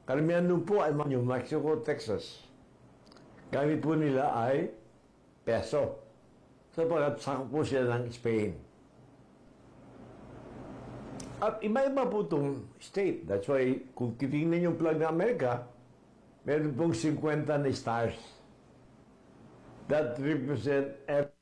Karamihan nun po ay New Mexico, Texas. Gamit po nila ay peso. Sapagat sakop po sila ng Spain. At iba-iba po itong state. That's why, kung titingnan yung flag ng Amerika, meron pong 50 na stars. That represent